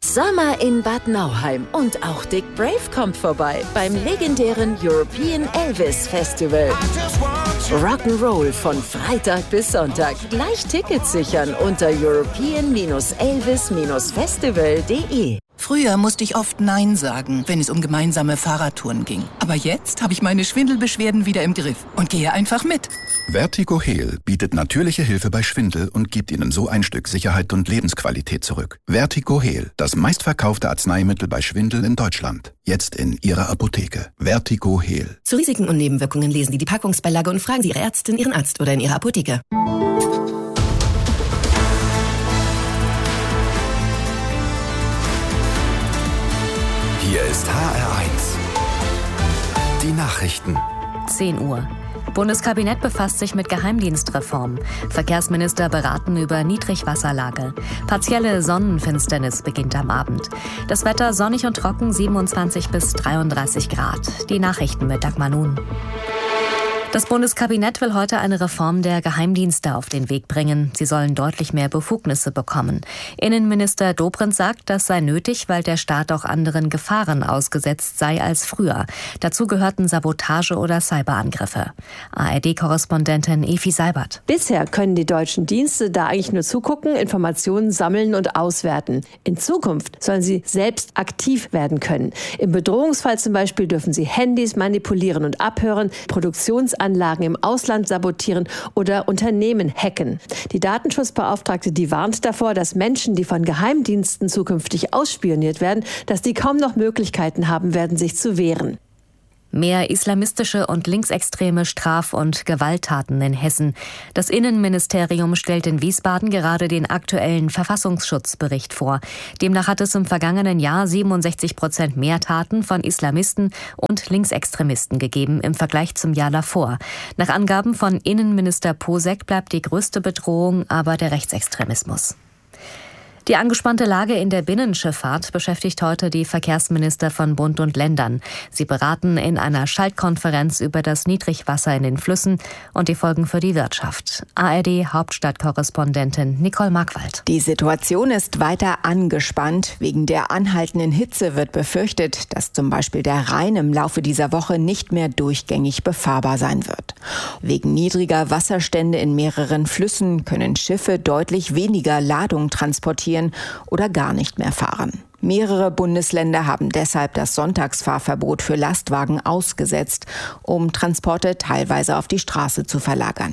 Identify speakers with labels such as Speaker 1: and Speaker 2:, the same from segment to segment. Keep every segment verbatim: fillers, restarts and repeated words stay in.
Speaker 1: Sommer in Bad Nauheim und auch Dick Brave kommt vorbei beim legendären European Elvis Festival. Rock'n'Roll von Freitag bis Sonntag. Gleich Tickets sichern unter european elvis festival punkt de.
Speaker 2: Früher musste ich oft Nein sagen, wenn es um gemeinsame Fahrradtouren ging. Aber jetzt habe ich meine Schwindelbeschwerden wieder im Griff und gehe einfach mit.
Speaker 3: Vertigo Heal bietet natürliche Hilfe bei Schwindel und gibt Ihnen so ein Stück Sicherheit und Lebensqualität zurück. Vertigo Heal, das meistverkaufte Arzneimittel bei Schwindel in Deutschland. Jetzt in Ihrer Apotheke. Vertigo Heal.
Speaker 4: Zu Risiken und Nebenwirkungen lesen Sie die Packungsbeilage und fragen Sie Ihre Ärztin, Ihren Arzt oder in Ihrer Apotheke.
Speaker 5: Hier ist H R eins. Die Nachrichten.
Speaker 6: zehn Uhr. Bundeskabinett befasst sich mit Geheimdienstreform. Verkehrsminister beraten über Niedrigwasserlage. Partielle Sonnenfinsternis beginnt am Abend. Das Wetter sonnig und trocken, siebenundzwanzig bis dreiunddreißig Grad. Die Nachrichten mit Dagmar Nun. Das Bundeskabinett will heute eine Reform der Geheimdienste auf den Weg bringen. Sie sollen deutlich mehr Befugnisse bekommen. Innenminister Dobrindt sagt, das sei nötig, weil der Staat auch anderen Gefahren ausgesetzt sei als früher. Dazu gehörten Sabotage oder Cyberangriffe. A R D-Korrespondentin Evi Seibert.
Speaker 7: Bisher können die deutschen Dienste da eigentlich nur zugucken, Informationen sammeln und auswerten. In Zukunft sollen sie selbst aktiv werden können. Im Bedrohungsfall zum Beispiel dürfen sie Handys manipulieren und abhören, Produktions Anlagen im Ausland sabotieren oder Unternehmen hacken. Die Datenschutzbeauftragte, die warnt davor, dass Menschen, die von Geheimdiensten zukünftig ausspioniert werden, dass die kaum noch Möglichkeiten haben werden, sich zu wehren.
Speaker 6: Mehr islamistische und linksextreme Straf- und Gewalttaten in Hessen. Das Innenministerium stellt in Wiesbaden gerade den aktuellen Verfassungsschutzbericht vor. Demnach hat es im vergangenen Jahr siebenundsechzig Prozent mehr Taten von Islamisten und Linksextremisten gegeben im Vergleich zum Jahr davor. Nach Angaben von Innenminister Posek bleibt die größte Bedrohung aber der Rechtsextremismus. Die angespannte Lage in der Binnenschifffahrt beschäftigt heute die Verkehrsminister von Bund und Ländern. Sie beraten in einer Schaltkonferenz über das Niedrigwasser in den Flüssen und die Folgen für die Wirtschaft. A R D-Hauptstadtkorrespondentin Nicole Markwald.
Speaker 8: Die Situation ist weiter angespannt. Wegen der anhaltenden Hitze wird befürchtet, dass zum Beispiel der Rhein im Laufe dieser Woche nicht mehr durchgängig befahrbar sein wird. Wegen niedriger Wasserstände in mehreren Flüssen können Schiffe deutlich weniger Ladung transportieren oder gar nicht mehr fahren. Mehrere Bundesländer haben deshalb das Sonntagsfahrverbot für Lastwagen ausgesetzt, um Transporte teilweise auf die Straße zu verlagern.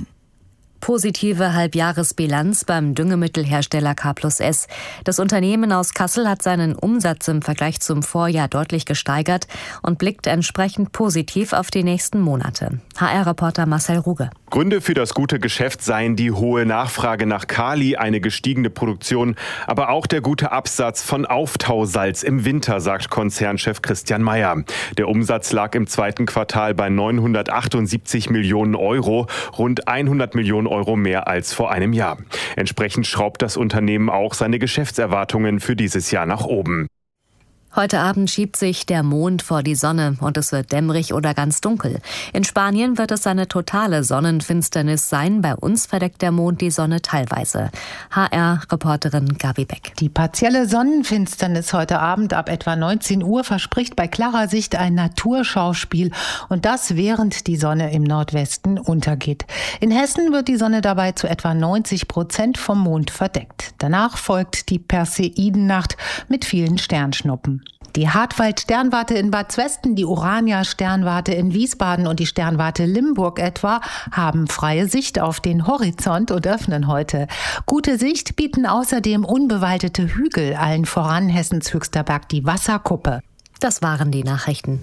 Speaker 6: Positive Halbjahresbilanz beim Düngemittelhersteller K plus S. Das Unternehmen aus Kassel hat seinen Umsatz im Vergleich zum Vorjahr deutlich gesteigert und blickt entsprechend positiv auf die nächsten Monate. H R-Reporter Marcel Ruge.
Speaker 9: Gründe für das gute Geschäft seien die hohe Nachfrage nach Kali, eine gestiegene Produktion, aber auch der gute Absatz von Auftausalz im Winter, sagt Konzernchef Christian Meyer. Der Umsatz lag im zweiten Quartal bei neunhundertachtundsiebzig Millionen Euro, rund hundert Millionen Euro mehr als vor einem Jahr. Entsprechend schraubt das Unternehmen auch seine Geschäftserwartungen für dieses Jahr nach oben.
Speaker 6: Heute Abend schiebt sich der Mond vor die Sonne und es wird dämmerig oder ganz dunkel. In Spanien wird es eine totale Sonnenfinsternis sein. Bei uns verdeckt der Mond die Sonne teilweise. H R-Reporterin Gabi Beck.
Speaker 10: Die partielle Sonnenfinsternis heute Abend ab etwa neunzehn Uhr verspricht bei klarer Sicht ein Naturschauspiel. Und das, während die Sonne im Nordwesten untergeht. In Hessen wird die Sonne dabei zu etwa neunzig Prozent vom Mond verdeckt. Danach folgt die Perseidennacht mit vielen Sternschnuppen. Die Hartwald-Sternwarte in Bad Zwesten, die Urania-Sternwarte in Wiesbaden und die Sternwarte Limburg etwa haben freie Sicht auf den Horizont und öffnen heute. Gute Sicht bieten außerdem unbewaldete Hügel, allen voran Hessens höchster Berg, die Wasserkuppe.
Speaker 6: Das waren die Nachrichten.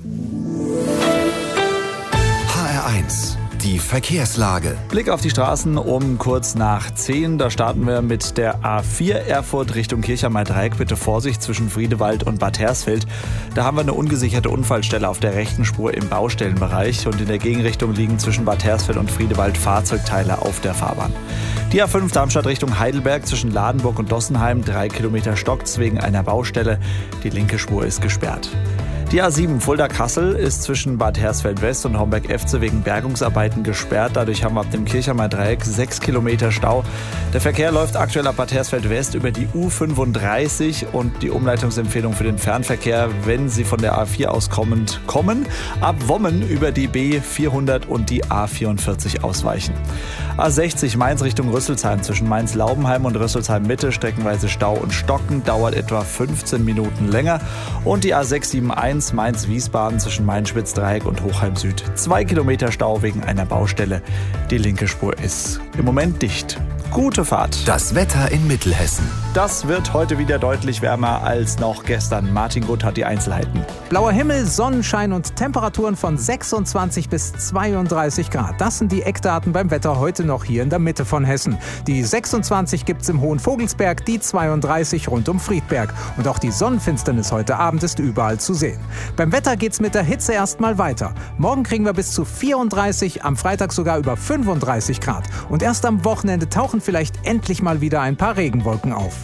Speaker 5: H R eins. Die Verkehrslage.
Speaker 11: Blick auf die Straßen um kurz nach zehn. Da starten wir mit der A vier Erfurt Richtung Kirchheimer-Dreieck. Bitte Vorsicht zwischen Friedewald und Bad Hersfeld. Da haben wir eine ungesicherte Unfallstelle auf der rechten Spur im Baustellenbereich. Und in der Gegenrichtung liegen zwischen Bad Hersfeld und Friedewald Fahrzeugteile auf der Fahrbahn. Die A fünf Darmstadt Richtung Heidelberg zwischen Ladenburg und Dossenheim. Drei Kilometer stockt's wegen einer Baustelle. Die linke Spur ist gesperrt. Die A sieben Fulda-Kassel ist zwischen Bad Hersfeld-West und Homberg-Efze wegen Bergungsarbeiten gesperrt. Dadurch haben wir ab dem Kirchheimer Dreieck sechs Kilometer Stau. Der Verkehr läuft aktuell ab Bad Hersfeld-West über die U fünfunddreißig und die Umleitungsempfehlung für den Fernverkehr, wenn Sie von der A vier aus kommend kommen, ab Wommen über die B vierhundert und die A vierundvierzig ausweichen. A sechzig Mainz Richtung Rüsselsheim zwischen Mainz-Laubenheim und Rüsselsheim-Mitte, streckenweise Stau und Stocken, dauert etwa fünfzehn Minuten länger. Und die A sechs sieben eins Mainz-Wiesbaden zwischen Main-Spitz-Dreieck und Hochheim-Süd. Zwei Kilometer Stau wegen einer Baustelle. Die linke Spur ist im Moment dicht. Gute Fahrt.
Speaker 5: Das Wetter in Mittelhessen.
Speaker 11: Das wird heute wieder deutlich wärmer als noch gestern. Martin Gutt hat die Einzelheiten.
Speaker 12: Blauer Himmel, Sonnenschein und Temperaturen von sechsundzwanzig bis zweiunddreißig Grad. Das sind die Eckdaten beim Wetter heute noch hier in der Mitte von Hessen. Die sechsundzwanzig gibt's im Hohen Vogelsberg, die zweiunddreißig rund um Friedberg. Und auch die Sonnenfinsternis heute Abend ist überall zu sehen. Beim Wetter geht's mit der Hitze erstmal weiter. Morgen kriegen wir bis zu vierunddreißig, am Freitag sogar über fünfunddreißig Grad. Und erst am Wochenende tauchen vielleicht endlich mal wieder ein paar Regenwolken auf.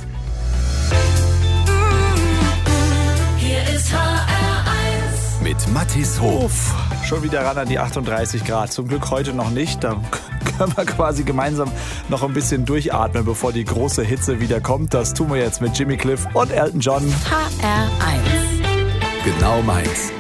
Speaker 5: Hier ist H R eins mit Mathis Hof.
Speaker 11: Schon wieder ran an die achtunddreißig Grad. Zum Glück heute noch nicht. Da können wir quasi gemeinsam noch ein bisschen durchatmen, bevor die große Hitze wieder kommt. Das tun wir jetzt mit Jimmy Cliff und Elton John.
Speaker 1: H R eins.
Speaker 5: Genau meins.